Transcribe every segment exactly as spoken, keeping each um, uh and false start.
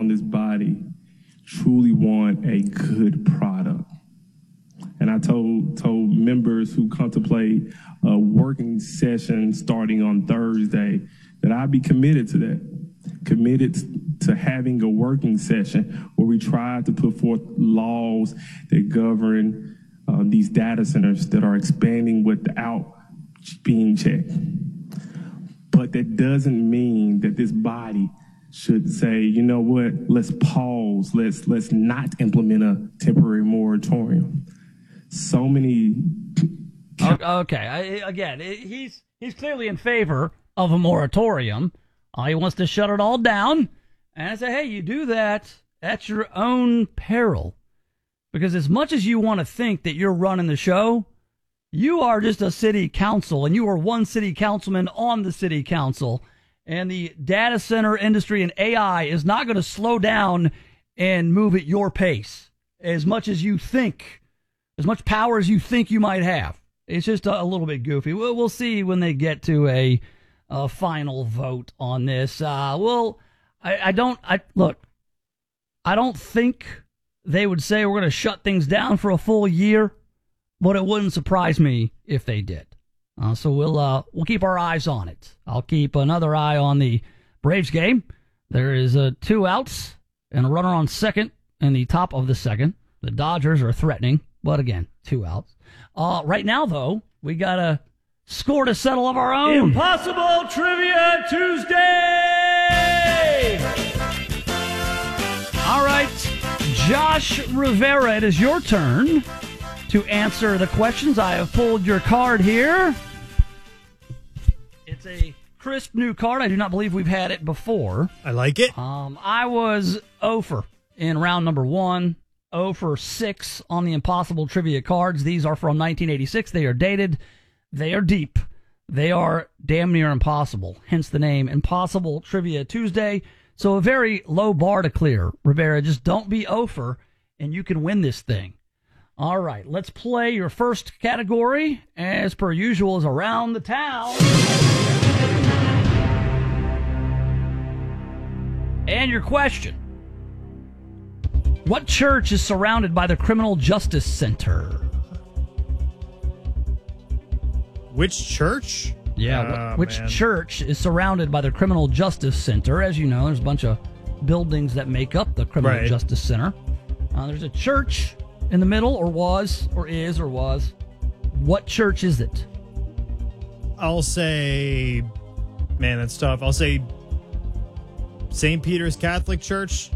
on this body truly want a good product. And I told told members who contemplate a working session starting on Thursday that I'd be committed to that, committed to having a working session where we try to put forth laws that govern uh, these data centers that are expanding without being checked. But that doesn't mean that this body should say, you know what, let's pause, let's let's not implement a temporary moratorium. So many. Okay, I, again, he's he's clearly in favor of a moratorium. Uh, he wants to shut it all down. And I say, hey, you do that at your own peril. Because as much as you want to think that you're running the show, you are just a city council, and you are one city councilman on the city council. And the data center industry and A I is not going to slow down and move at your pace as much as you think, as much power as you think you might have. It's just a, a little bit goofy. We'll, we'll see when they get to a, a final vote on this. Uh, well, I, I don't, I look, I don't think they would say we're going to shut things down for a full year, but it wouldn't surprise me if they did. Uh, so we'll uh, we'll keep our eyes on it. I'll keep another eye on the Braves game. There is uh, two outs and a runner on second in the top of the second. The Dodgers are threatening, but again, two outs. Uh, right now, though, we got a score to settle of our own. Impossible Trivia Tuesday! All right, Josh Rivera, it is your turn to answer the questions. I have pulled your card here. It's a crisp new card. I do not believe we've had it before. I like it. Um, I was oh for in round number one, oh for six on the Impossible Trivia cards. These are from nineteen eighty-six. They are dated. They are deep. They are damn near impossible. Hence the name Impossible Trivia Tuesday. So a very low bar to clear. Rivera, just don't be oh for, and you can win this thing. All right, let's play your first category, as per usual, is Around the Town. And your question. What church is surrounded by the Criminal Justice Center? Which church? Yeah, oh, which man. church is surrounded by the Criminal Justice Center? As you know, there's a bunch of buildings that make up the Criminal Right. Justice Center. Uh, there's a church in the middle, or was, or is, or was. What church is it? I'll say, man, that's tough. I'll say Saint Peter's Catholic Church.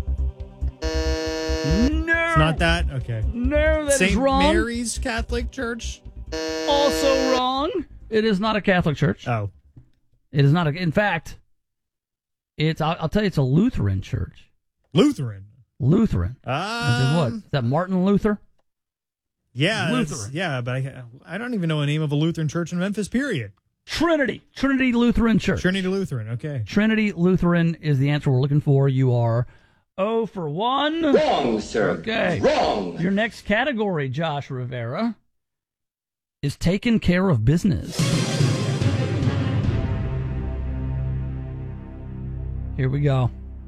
No. It's not that? Okay. No, that is Saint wrong. Mary's Catholic Church. Also wrong. It is not a Catholic church. Oh. It is not a, in fact, it's, I'll, I'll tell you, it's a Lutheran church. Lutheran. Lutheran. Ah. As in what? Is that Martin Luther? Yeah. that's- Lutheran. Yeah, but I, I don't even know the name of a Lutheran church in Memphis, period. Trinity. Trinity Lutheran Church. Trinity Lutheran, okay. Trinity Lutheran is the answer we're looking for. You are oh for one. Wrong, sir. Okay. Wrong. Your next category, Josh Rivera, is taking care of business. Here we go.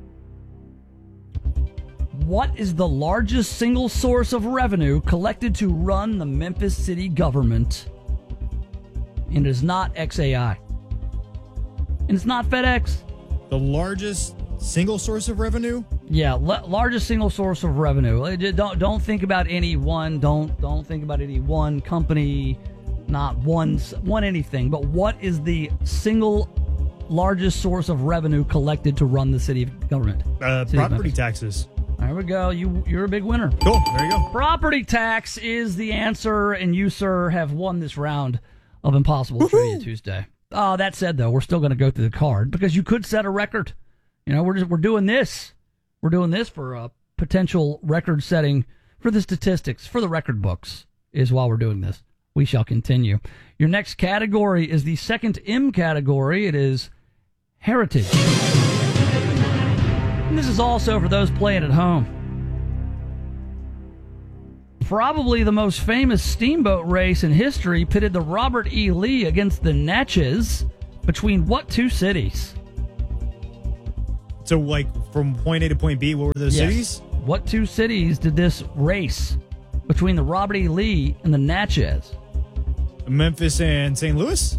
What is the largest single source of revenue collected to run the Memphis city government? And it is not X A I. And it's not FedEx. The largest single source of revenue? Yeah, l- largest single source of revenue. Uh, Don't don't think about any one. Don't don't think about any one company. Not one one anything. But what is the single largest source of revenue collected to run the city government? Uh, City of property Memphis. taxes. There we go. You you're a big winner. Cool. There you go. Property tax is the answer, and you, sir, have won this round of Impossible Trivia Tuesday. Oh, that said, though, we're still going to go through the card because you could set a record. You know, we're just we're doing this. We're doing this for a potential record setting for the statistics, for the record books, is while we're doing this. We shall continue. Your next category is the second M category. It is heritage. And this is also for those playing at home. Probably the most famous steamboat race in history pitted the Robert E. Lee against the Natchez between what two cities? So, like, from point A to point B, what were those Yes. cities? What two cities did this race between the Robert E. Lee and the Natchez? Memphis and Saint Louis?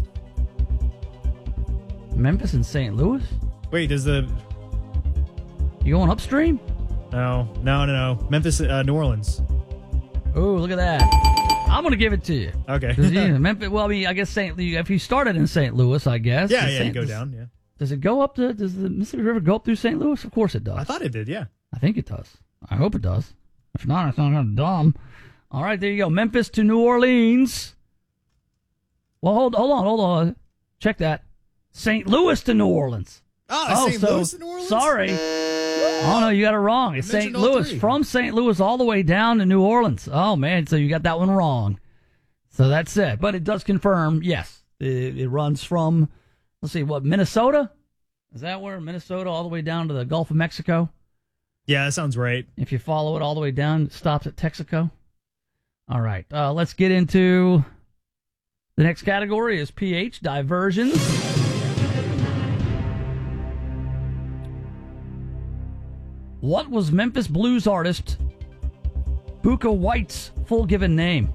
Memphis and Saint Louis? Wait, does the... You going upstream? No, no, no, no. Memphis, uh, New Orleans. Oh, look at that. I'm going to give it to you. Okay. 'Cause, you- Memphis, well, I mean, I guess Saint if you started in Saint Louis, I guess. yeah, Does yeah, Saint- you go does- down, yeah. Does it go up to, does the Mississippi River go up through Saint Louis? Of course it does. I thought it did, yeah. I think it does. I hope it does. If not, it's not kind of dumb. All right, there you go. Memphis to New Orleans. Well, hold, hold on, hold on. Check that. Saint Louis to New Orleans. Oh, Saint so, Louis and New Orleans? Sorry. Oh, no, you got it wrong. It's Saint mentioned all Louis. three. From Saint Louis all the way down to New Orleans. Oh, man, so you got that one wrong. So that's it. But it does confirm, yes, it, it runs from, let's see, what, Minnesota? Is that where? Minnesota all the way down to the Gulf of Mexico? Yeah, that sounds right. If you follow it all the way down, it stops at Texaco. All right, uh, let's get into the next category is P H, diversions. What was Memphis blues artist Buka White's full given name?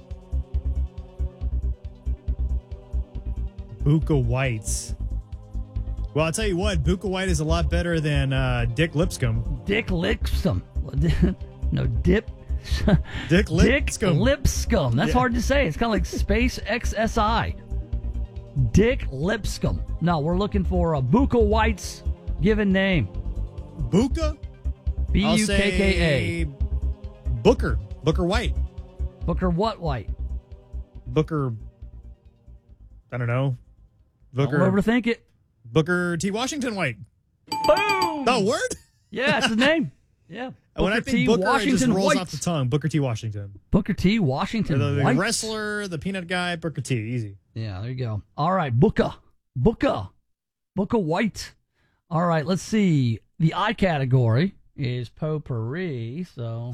Buka White's. Well, I'll tell you what, Buka White is a lot better than uh, Dick Lipscomb. Dick Lipscomb. No, Dip. Dick Dick Lipscomb. Lipscomb. That's Yeah. hard to say. It's kind of like Space X S I. Dick Lipscomb. No, we're looking for a Buka White's given name. Buka? B I'll U K K say Booker. Booker White. A. Booker what White? Booker. I don't know. Booker. Don't overthink it. Booker T. Washington White. Boom! Oh, word? Yeah, that's his name. Yeah. when I Booker think T. Booker, it Washington just rolls White. off the tongue. Booker T. Washington. Booker T. Or Washington the, the White. wrestler, the peanut guy, Booker T. Easy. Yeah, there you go. All right, Booker. Booker. Booker White. All right, let's see. The I category is potpourri, so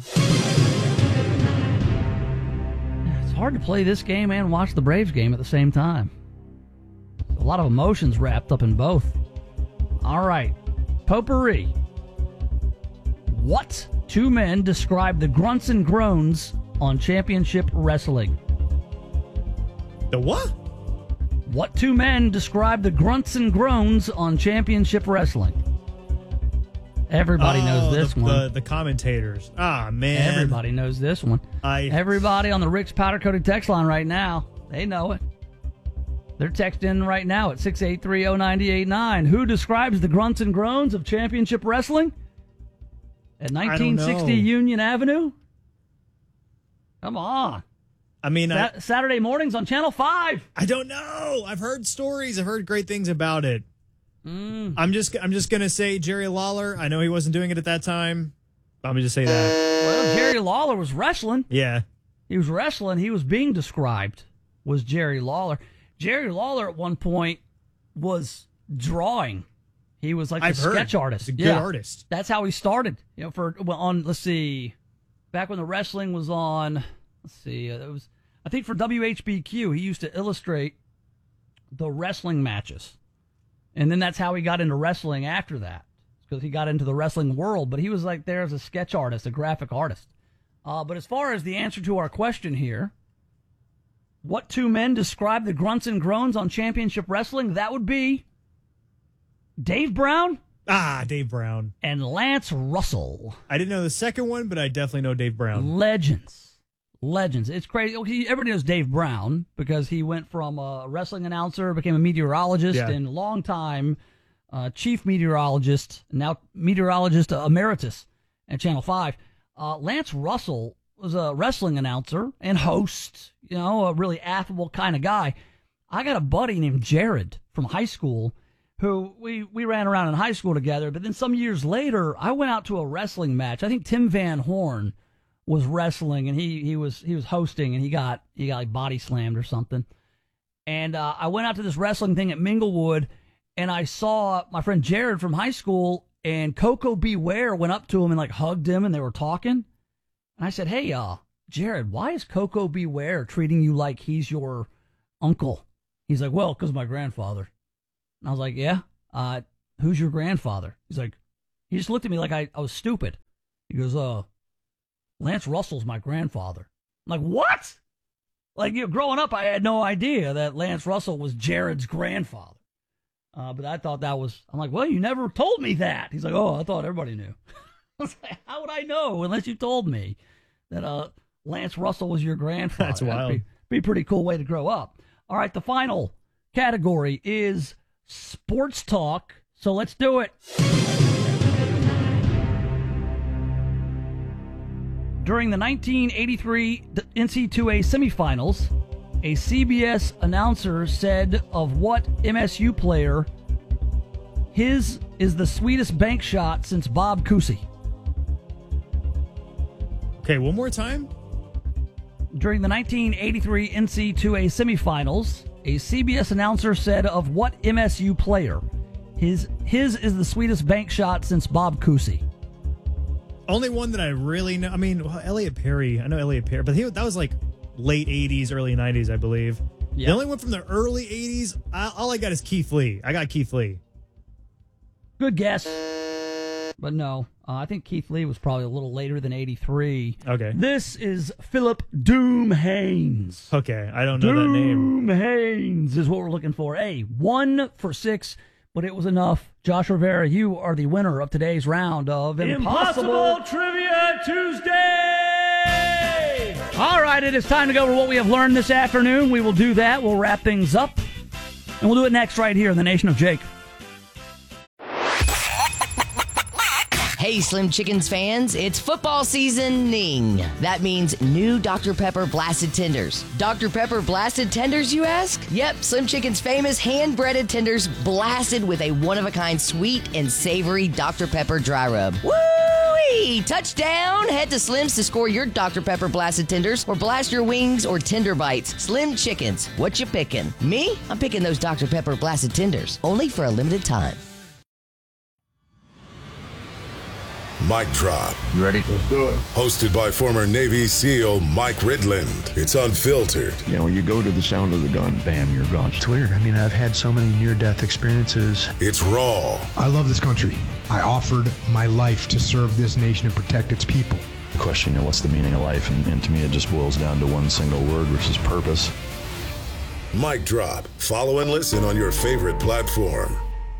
it's hard to play this game and watch the Braves game at the same time. A lot of emotions wrapped up in both. All right, potpourri. What two men describe the grunts and groans on Championship Wrestling? The what? What two men describe the grunts and groans on Championship Wrestling? Everybody Oh, knows this the, one. The, the commentators. Ah, man. Everybody knows this one. I Everybody on the Rick's Powder Coated text line right now, they know it. They're texting right now at six eight three oh nine oh eight nine. Who describes the grunts and groans of Championship Wrestling? At nineteen sixty know. Union Avenue? Come on. I mean, I, Sa- Saturday mornings on Channel five. I don't know. I've heard stories. I've heard great things about it. Mm. I'm just I'm just gonna say Jerry Lawler. I know he wasn't doing it at that time. I'm gonna just say that. Well, Jerry Lawler was wrestling. Yeah. He was wrestling. He was being described was Jerry Lawler. Jerry Lawler at one point was drawing. He was like a I've heard. sketch artist. He's a good Yeah. artist. That's how he started. You know, for well, on let's see, back when the wrestling was on. Let's see, uh, it was I think for W H B Q. He used to illustrate the wrestling matches, and then that's how he got into wrestling after that, because he got into the wrestling world. But he was like there as a sketch artist, a graphic artist. Uh, but as far as the answer to our question here, what two men describe the grunts and groans on Championship Wrestling? That would be Dave Brown Ah, Dave Brown. and Lance Russell. I didn't know the second one, but I definitely know Dave Brown. Legends. Legends. It's crazy. Okay, everybody knows Dave Brown because he went from a wrestling announcer, became a meteorologist, Yeah. and longtime uh, chief meteorologist, now meteorologist emeritus at Channel five. Uh, Lance Russell was a wrestling announcer and host, you know, a really affable kind of guy. I got a buddy named Jared from high school who we, we ran around in high school together, but then some years later, I went out to a wrestling match. I think Tim Van Horn was wrestling, and he, he was he was hosting, and he got he got like body slammed or something. And uh, I went out to this wrestling thing at Minglewood, and I saw my friend Jared from high school, and Coco Beware went up to him and like hugged him, and they were talking. And I said, "Hey, uh, Jared, why is Coco Beware treating you like he's your uncle?" He's like, "Well, because my grandfather." And I was like, "Yeah, uh, who's your grandfather?" He's like, He just looked at me like I, I was stupid. He goes, uh, Lance Russell's my grandfather. I'm like, what? Like, you know, growing up, I had no idea that Lance Russell was Jared's grandfather. Uh, but I thought that was, I'm like, well, you never told me that. He's like, oh, I thought everybody knew. I was like, how would I know unless you told me that uh, Lance Russell was your grandfather? That's wild. That'd be, be a pretty cool way to grow up. All right, the final category is sports talk. So let's do it. During the nineteen eighty-three N C double A semifinals, a C B S announcer said of what M S U player, his is the sweetest bank shot since Bob Cousy. Okay, one more time. During the nineteen eighty-three N C double A semifinals, a C B S announcer said of what M S U player, his his is the sweetest bank shot since Bob Cousy. Only one that I really know. I mean, well, Elliot Perry. I know Elliot Perry, but he, that was like late eighties, early nineties, I believe. Yeah. The only one from the early eighties, I, all I got is Keith Lee. I got Keith Lee. Good guess. But no, uh, I think Keith Lee was probably a little later than eighty-three. Okay. This is Philip Doom Haynes. Okay, I don't know Doom that name. Haynes is what we're looking for. Hey, one for six, but it was enough. Josh Rivera, you are the winner of today's round of Impossible, Impossible Trivia Tuesday! All right, it is time to go over what we have learned this afternoon. We will do that. We'll wrap things up, and we'll do it next right here in the Nation of Jake. Hey, Slim Chickens fans, it's football seasoning. That means new Doctor Pepper Blasted Tenders. Doctor Pepper Blasted Tenders, you ask? Yep, Slim Chicken's famous hand-breaded tenders blasted with a one-of-a-kind sweet and savory Doctor Pepper dry rub. Woo-wee! Touchdown! Head to Slim's to score your Doctor Pepper Blasted Tenders or blast your wings or tender bites. Slim Chickens, what you picking? Me? I'm picking those Doctor Pepper Blasted Tenders, only for a limited time. Mic Drop. You ready? Let's do it. Hosted by former Navy SEAL Mike Ridland. It's unfiltered. You know, you go to the sound of the gun, bam, you're gone. It's weird. I mean, I've had so many near-death experiences. It's raw. I love this country. I offered my life to serve this nation and protect its people. The question, you know, what's the meaning of life? And, and to me, it just boils down to one single word, which is purpose. Mic Drop. Follow and listen on your favorite platform.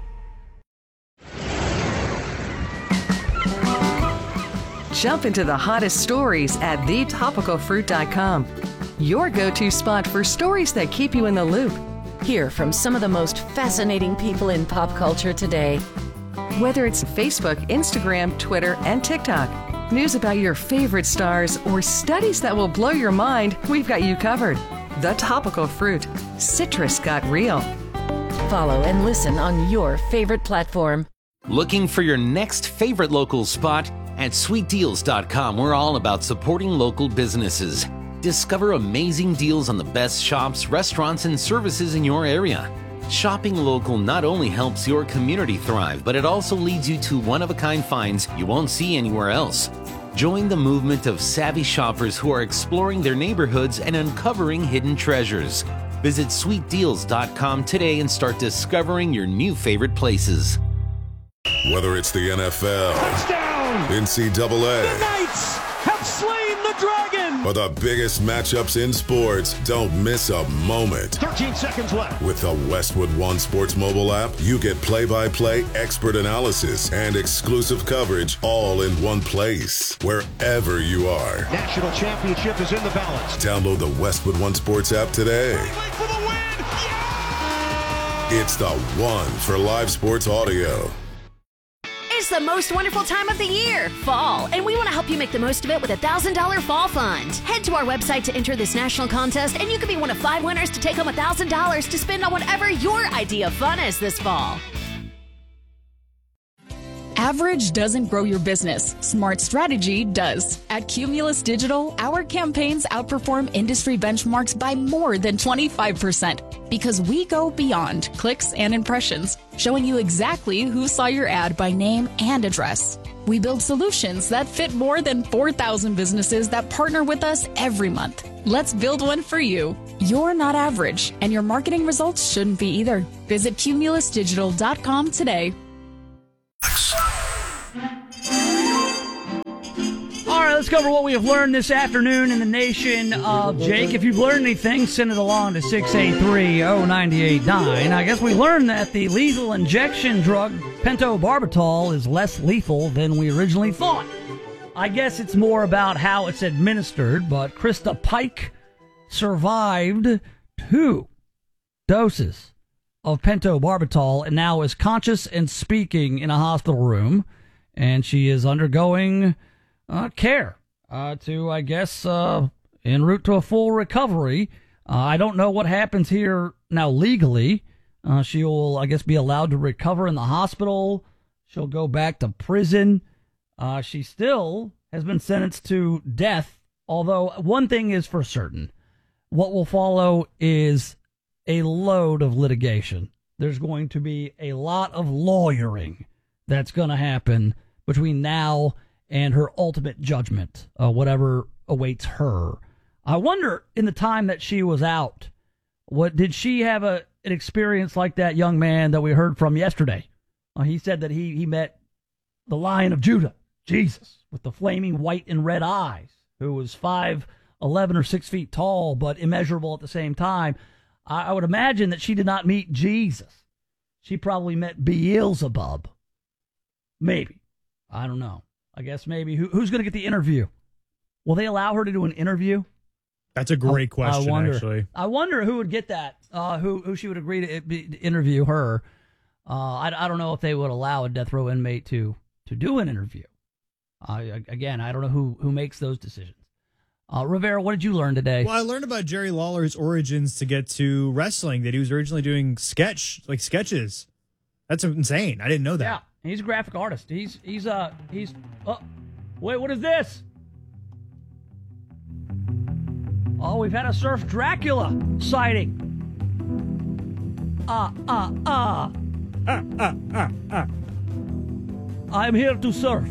Jump into the hottest stories at the topical fruit dot com. Your go-to spot for stories that keep you in the loop. Hear from some of the most fascinating people in pop culture today. Whether it's Facebook, Instagram, Twitter, and TikTok, news about your favorite stars, or studies that will blow your mind, we've got you covered. The Topical Fruit. Citrus got real. Follow and listen on your favorite platform. Looking for your next favorite local spot? At sweet deals dot com, we're all about supporting local businesses. Discover amazing deals on the best shops, restaurants, and services in your area. Shopping local not only helps your community thrive, but it also leads you to one-of-a-kind finds you won't see anywhere else. Join the movement of savvy shoppers who are exploring their neighborhoods and uncovering hidden treasures. Visit sweet deals dot com today and start discovering your new favorite places. Whether it's the N F L, Touchdown! N C double A, The Knights have slain the dragon! or the biggest matchups in sports, don't miss a moment. thirteen seconds left. With the Westwood One Sports mobile app, you get play-by-play, expert analysis, and exclusive coverage all in one place, wherever you are. National championship is in the balance. Download the Westwood One Sports app today. Wait for the win! Yeah! It's the one for live sports audio. It's the most wonderful time of the year, fall, and we want to help you make the most of it with a one thousand dollars Fall Fund. Head to our website to enter this national contest, and you could be one of five winners to take home one thousand dollars to spend on whatever your idea of fun is this fall. Average doesn't grow your business. Smart strategy does. At Cumulus Digital, our campaigns outperform industry benchmarks by more than twenty-five percent because we go beyond clicks and impressions, showing you exactly who saw your ad by name and address. We build solutions that fit more than four thousand businesses that partner with us every month. Let's build one for you. You're not average, and your marketing results shouldn't be either. Visit cumulus digital dot com today. let's cover what we have learned this afternoon in the nation of Jake. If you've learned anything, send it along to six eight three, oh nine eight nine. I guess we learned that the lethal injection drug pentobarbital is less lethal than we originally thought. I guess it's more about how it's administered, but Krista Pike survived two doses of pentobarbital and now is conscious and speaking in a hospital room, and she is undergoing uh, care uh, to, I guess, uh, en route to a full recovery. Uh, I don't know what happens here now legally. Uh, she will, I guess, be allowed to recover in the hospital. She'll go back to prison. Uh, she still has been sentenced to death, although one thing is for certain. What will follow is a load of litigation. There's going to be a lot of lawyering that's going to happen between now and her ultimate judgment, uh, whatever awaits her. I wonder, in the time that she was out, what did she have a an experience like that young man that we heard from yesterday? Uh, he said that he, he met the Lion of Judah, Jesus, with the flaming white and red eyes, who was five eleven or six feet tall, but immeasurable at the same time. I, I would imagine that she did not meet Jesus. She probably met Beelzebub. Maybe. I don't know. I guess maybe. Who, who's going to get the interview? Will they allow her to do an interview? That's a great I, question, I wonder, actually. I wonder who would get that, uh, who who she would agree to, be, to interview her. Uh, I, I don't know if they would allow a death row inmate to, to do an interview. Uh, again, I don't know who, who makes those decisions. Uh, Rivera, what did you learn today? Well, I learned about Jerry Lawler's origins to get to wrestling, that he was originally doing sketch, like sketches. That's insane. I didn't know that. Yeah, he's a graphic artist. He's, he's, uh, he's, oh, wait, what is this? Oh, we've had a Surf Dracula sighting. Ah, ah, ah. Ah, ah, ah, ah. I'm here to surf.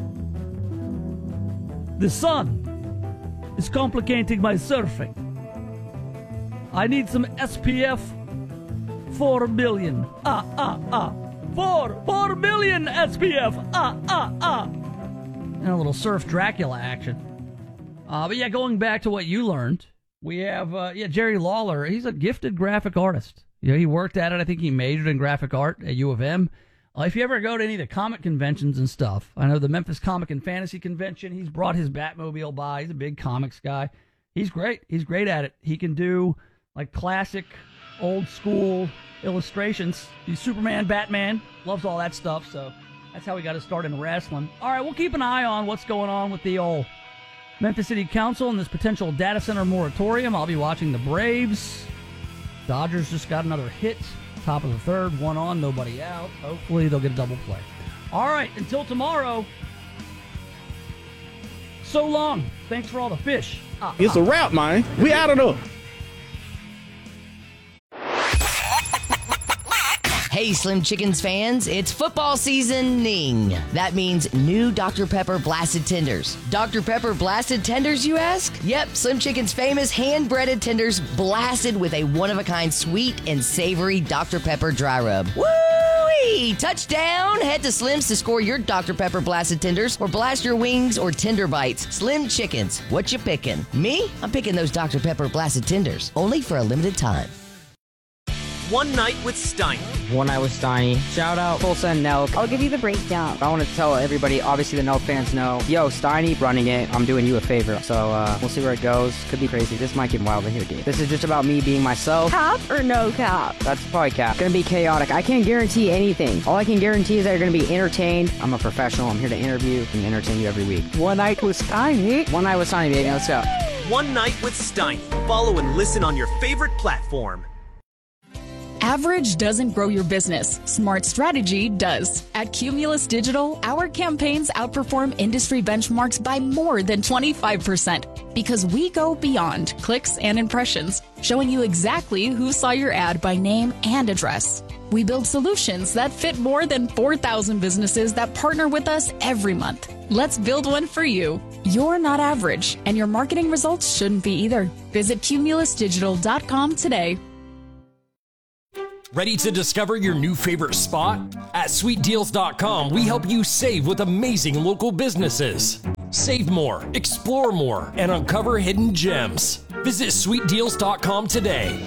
The sun is complicating my surfing. I need some S P F four billion. Ah, ah, ah. Four, four billion S P F. Ah, ah, ah. And a little Surf Dracula action. Uh, but yeah, going back to what you learned, we have, uh, yeah, Jerry Lawler. He's a gifted graphic artist. You know, he worked at it. I think he majored in graphic art at U of M. Uh, if you ever go to any of the comic conventions and stuff, I know the Memphis Comic and Fantasy Convention, he's brought his Batmobile by. He's a big comics guy. He's great. He's great at it. He can do, like, classic, old-school illustrations. He's Superman, Batman, loves all that stuff, so that's how he got his start in wrestling. All right, we'll keep an eye on what's going on with the old Memphis City Council and this potential data center moratorium. I'll be watching the Braves. Dodgers just got another hit. Top of the third, one on, nobody out. Hopefully they'll get a double play. All right, until tomorrow. So long. Thanks for all the fish. Ah, it's ah. a wrap, man. We out of there. Hey, Slim Chickens fans, it's football seasoning. That means new Doctor Pepper Blasted Tenders. Doctor Pepper Blasted Tenders, you ask? Yep, Slim Chicken's famous hand-breaded tenders blasted with a one-of-a-kind sweet and savory Doctor Pepper dry rub. Woo-wee! Touchdown! Head to Slim's to score your Doctor Pepper Blasted Tenders or blast your wings or tender bites. Slim Chickens, what you picking? Me? I'm picking those Doctor Pepper Blasted Tenders, only for a limited time. One Night with Steiny. One Night with Steiny. Shout out Full Send Nelk. I'll give you the breakdown. I want to tell everybody, obviously the Nelk fans know, yo, Steiny running it, I'm doing you a favor. So uh, we'll see where it goes. Could be crazy. This might get wild in here, dude. This is just about me being myself. Cap or no cap? That's probably cap. Gonna be chaotic. I can't guarantee anything. All I can guarantee is that you're gonna be entertained. I'm a professional. I'm here to interview and entertain you every week. One Night with Steiny. One Night with Steiny, baby. Let's go. One Night with Steiny. Follow and listen on your favorite platform. Average doesn't grow your business. Smart strategy does. At Cumulus Digital, our campaigns outperform industry benchmarks by more than twenty-five percent because we go beyond clicks and impressions, showing you exactly who saw your ad by name and address. We build solutions that fit more than four thousand businesses that partner with us every month. Let's build one for you. You're not average, and your marketing results shouldn't be either. Visit cumulus digital dot com today. Ready to discover your new favorite spot? At sweet deals dot com, we help you save with amazing local businesses. Save more, explore more, and uncover hidden gems. Visit sweet deals dot com today.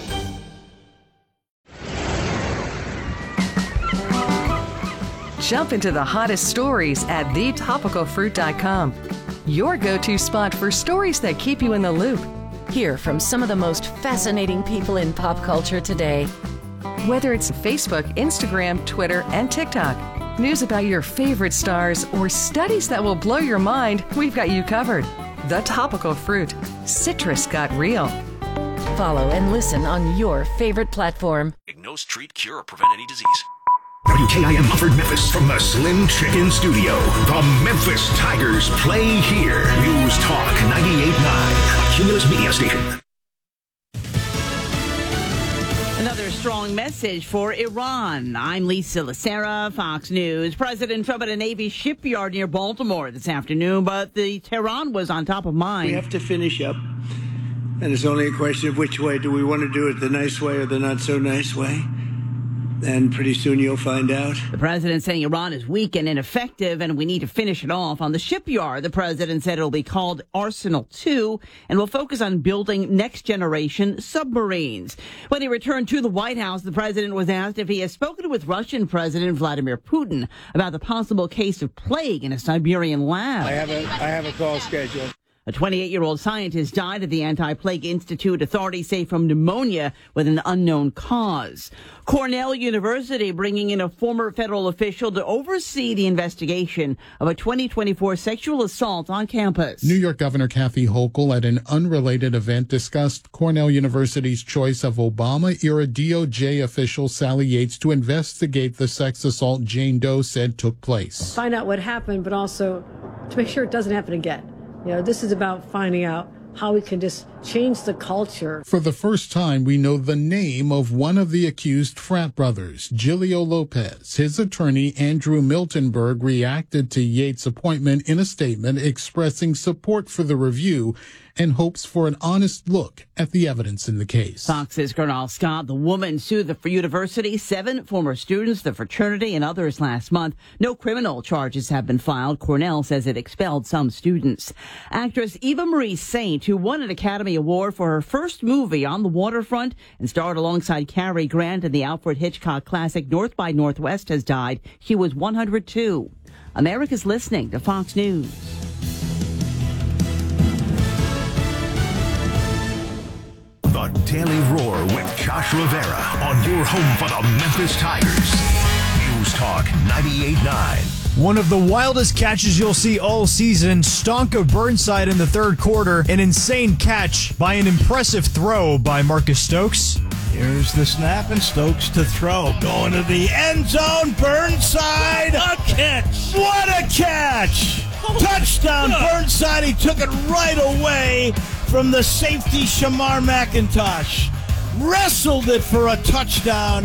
Jump into the hottest stories at the topical fruit dot com. Your go-to spot for stories that keep you in the loop. Hear from some of the most fascinating people in pop culture today. Whether it's Facebook, Instagram, Twitter, and TikTok, news about your favorite stars, or studies that will blow your mind, we've got you covered. The Topical Fruit. Citrus got real. Follow and listen on your favorite platform. Diagnose, treat, cure, or prevent any disease. W K I M Hartford, Memphis, from the Slim Chicken Studio. The Memphis Tigers play here. News Talk ninety-eight point nine, a Cumulus Media station. Another strong message for Iran. I'm Lisa Lacera, Fox News. President Trump at a Navy shipyard near Baltimore this afternoon, but the Tehran was on top of mind. We have to finish up, and it's only a question of which way. Do we want to do it the nice way or the not so nice way? And pretty soon you'll find out. The president saying Iran is weak and ineffective and we need to finish it off. On the shipyard, the president said it'll be called Arsenal two and will focus on building next generation submarines. When he returned to the White House, the president was asked if he has spoken with Russian President Vladimir Putin about the possible case of plague in a Siberian lab. I have a, I have a call scheduled. A twenty-eight-year-old scientist died at the Anti-Plague Institute, authorities say, from pneumonia with an unknown cause. Cornell University bringing in a former federal official to oversee the investigation of a twenty twenty-four sexual assault on campus. New York Governor Kathy Hochul at an unrelated event discussed Cornell University's choice of Obama-era D O J official Sally Yates to investigate the sex assault Jane Doe said took place. Find out what happened, but also to make sure it doesn't happen again. You know, this is about finding out how we can just change the culture. For the first time, we know the name of one of the accused frat brothers, Gilio Lopez. His attorney, Andrew Miltenberg, reacted to Yates' appointment in a statement expressing support for the review and hopes for an honest look at the evidence in the case. Fox's Colonel Scott, the woman sued the university, seven former students, the fraternity, and others last month. No criminal charges have been filed. Cornell says it expelled some students. Actress Eva Marie Saint, who won an Academy Award for her first movie On the Waterfront and starred alongside Cary Grant in the Alfred Hitchcock classic North by Northwest, has died. She was one hundred two. America's listening to Fox News. The Daily Roar with Josh Rivera on your home for the Memphis Tigers. News Talk ninety-eight point nine. One of the wildest catches you'll see all season, stonk of Burnside in the third quarter, an insane catch by an impressive throw by Marcus Stokes. Here's the snap and Stokes to throw. Going to the end zone, Burnside, a catch! What a catch! Touchdown, Burnside, he took it right away from the safety Shamar McIntosh. Wrestled it for a touchdown,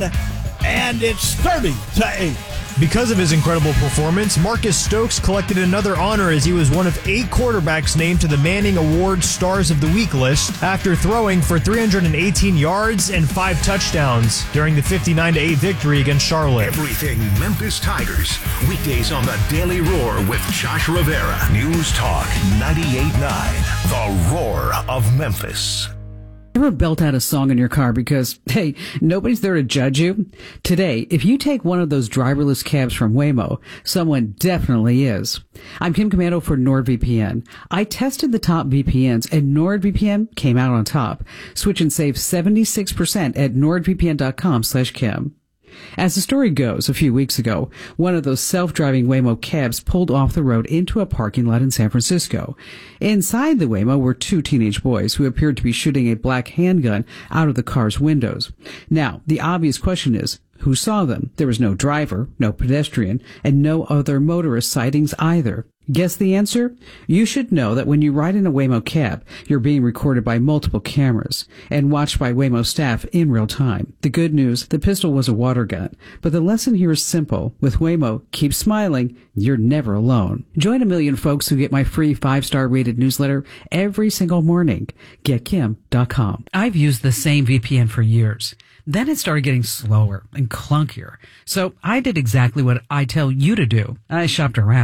and it's thirty to eight. Because of his incredible performance, Marcus Stokes collected another honor as he was one of eight quarterbacks named to the Manning Award Stars of the Week list after throwing for three hundred eighteen yards and five touchdowns during the fifty-nine to eight victory against Charlotte. Everything Memphis Tigers. Weekdays on the Daily Roar with Josh Rivera. News Talk ninety-eight point nine. The Roar of Memphis. Ever belt out a song in your car because, hey, nobody's there to judge you? Today, if you take one of those driverless cabs from Waymo, someone definitely is. I'm Kim Commando for NordVPN. I tested the top V P Ns and NordVPN came out on top. Switch and save seventy-six percent at nordvpn.com slash Kim. As the story goes, a few weeks ago, one of those self-driving Waymo cabs pulled off the road into a parking lot in San Francisco. Inside the Waymo were two teenage boys who appeared to be shooting a black handgun out of the car's windows. Now, the obvious question is, who saw them? There was no driver, no pedestrian, and no other motorist sightings either. Guess the answer? You should know that when you ride in a Waymo cab, you're being recorded by multiple cameras and watched by Waymo staff in real time. The good news, the pistol was a water gun. But the lesson here is simple. With Waymo, keep smiling. You're never alone. Join a million folks who get my free five-star rated newsletter every single morning. get kim dot com. I've used the same V P N for years. Then it started getting slower and clunkier. So I did exactly what I tell you to do. I shopped around.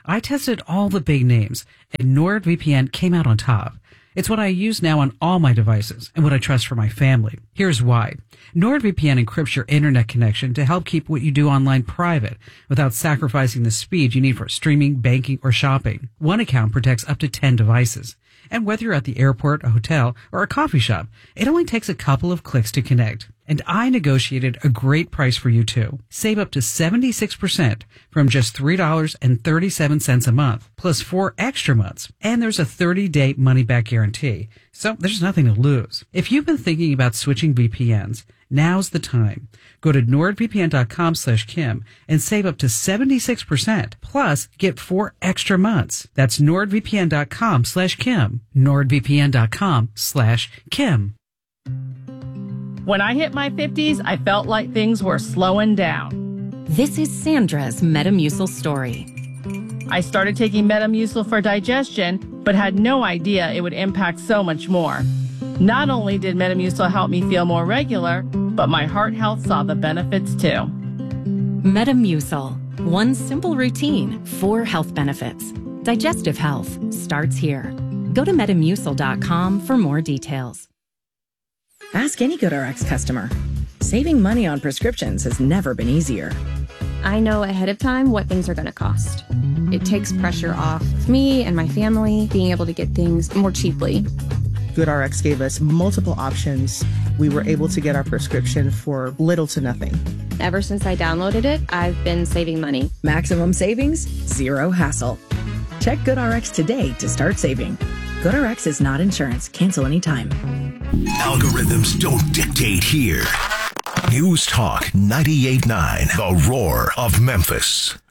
I tested all the big names, and NordVPN came out on top. It's what I use now on all my devices and what I trust for my family. Here's why. NordVPN encrypts your internet connection to help keep what you do online private without sacrificing the speed you need for streaming, banking, or shopping. One account protects up to ten devices. And whether you're at the airport, a hotel, or a coffee shop, it only takes a couple of clicks to connect. And I negotiated a great price for you too. Save up to seventy-six percent from just three dollars and thirty-seven cents a month, plus four extra months. And there's a thirty-day money-back guarantee. So there's nothing to lose. If you've been thinking about switching V P Ns, now's the time. Go to nordvpn.com slash Kim and save up to seventy-six percent. Plus, get four extra months. That's nordvpn.com slash Kim. nordvpn.com slash Kim. When I hit my fifties, I felt like things were slowing down. This is Sandra's Metamucil story. I started taking Metamucil for digestion, but had no idea it would impact so much more. Not only did Metamucil help me feel more regular, but my heart health saw the benefits too. Metamucil. One simple routine, four health benefits. Digestive health starts here. Go to metamucil dot com for more details. Ask any GoodRx customer. Saving money on prescriptions has never been easier. I know ahead of time what things are going to cost. It takes pressure off me and my family being able to get things more cheaply. GoodRx gave us multiple options. We were able to get our prescription for little to nothing. Ever since I downloaded it, I've been saving money. Maximum savings, zero hassle. Check GoodRx today to start saving. GoodRx is not insurance. Cancel anytime. Algorithms don't dictate here. News Talk ninety-eight point nine, The Roar of Memphis.